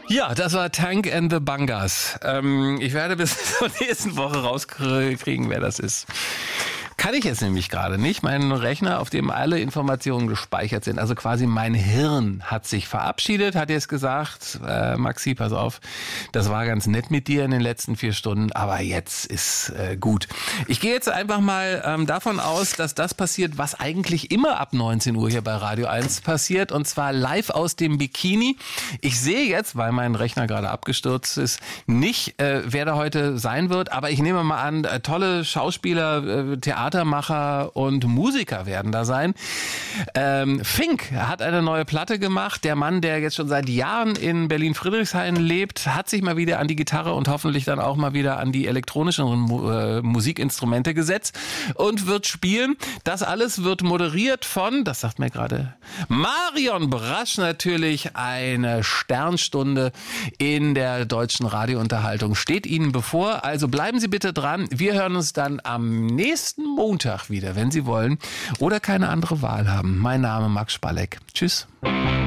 Ja, das war Tank and the Bangas. Ich werde bis zur nächsten Woche rauskriegen, wer das ist. Kann ich jetzt nämlich gerade nicht. Mein Rechner, auf dem alle Informationen gespeichert sind, also quasi mein Hirn hat sich verabschiedet, hat jetzt gesagt, Maxi, pass auf, das war ganz nett mit dir in den letzten 4 Stunden, aber jetzt ist gut. Ich gehe jetzt einfach mal davon aus, dass das passiert, was eigentlich immer ab 19 Uhr hier bei Radio 1 passiert, und zwar live aus dem Bikini. Ich sehe jetzt, weil mein Rechner gerade abgestürzt ist, nicht, wer da heute sein wird, aber ich nehme mal an, tolle Schauspieler, Theatermacher und Musiker werden da sein. Fink hat eine neue Platte gemacht. Der Mann, der jetzt schon seit Jahren in Berlin-Friedrichshain lebt, hat sich mal wieder an die Gitarre und hoffentlich dann auch mal wieder an die elektronischen Musikinstrumente gesetzt und wird spielen. Das alles wird moderiert von, das sagt mir gerade Marion Brasch, natürlich eine Sternstunde in der deutschen Radiounterhaltung steht Ihnen bevor. Also bleiben Sie bitte dran. Wir hören uns dann am nächsten Montag wieder, wenn Sie wollen oder keine andere Wahl haben. Mein Name Max Spalleck. Tschüss.